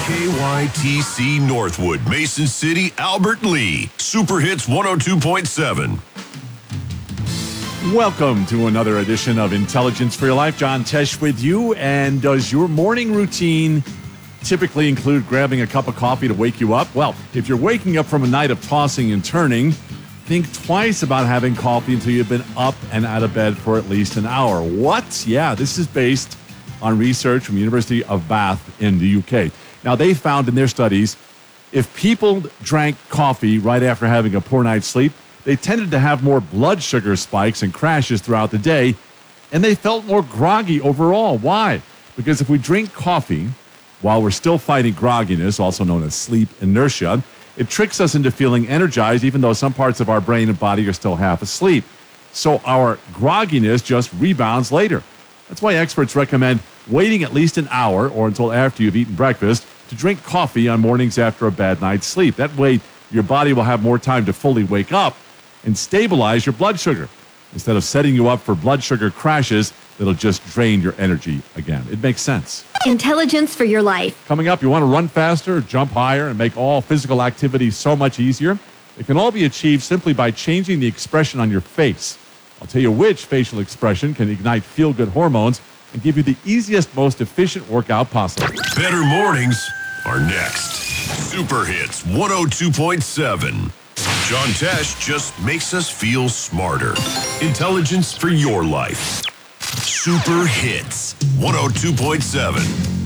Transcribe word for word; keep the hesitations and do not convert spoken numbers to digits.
K Y T C Northwood, Mason City, Albert Lee. Super Hits one oh two point seven. Welcome to another edition of Intelligence for Your Life. John Tesh with you. And does your morning routine typically include grabbing a cup of coffee to wake you up? Well, if you're waking up from a night of tossing and turning, think twice about having coffee until you've been up and out of bed for at least an hour. What? Yeah, this is based on research from the University of Bath in the U K. Now, they found in their studies, if people drank coffee right after having a poor night's sleep, they tended to have more blood sugar spikes and crashes throughout the day, and they felt more groggy overall. Why? Because if we drink coffee while we're still fighting grogginess, also known as sleep inertia, it tricks us into feeling energized even though some parts of our brain and body are still half asleep. So our grogginess just rebounds later. That's why experts recommend waiting at least an hour or until after you've eaten breakfast to drink coffee on mornings after a bad night's sleep. That way, your body will have more time to fully wake up and stabilize your blood sugar instead of setting you up for blood sugar crashes that'll just drain your energy again. It makes sense. Intelligence for your life. Coming up, you want to run faster, jump higher, and make all physical activity so much easier? It can all be achieved simply by changing the expression on your face. I'll tell you which facial expression can ignite feel-good hormones and give you the easiest, most efficient workout possible. Better mornings are next. Super Hits one oh two point seven. John Tesh just makes us feel smarter. Intelligence for your life. Super Hits one oh two point seven.